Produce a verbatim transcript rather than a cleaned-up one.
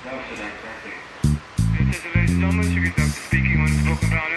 This is ladies and gentlemen, Sugar Doctor speaking, unspoken value.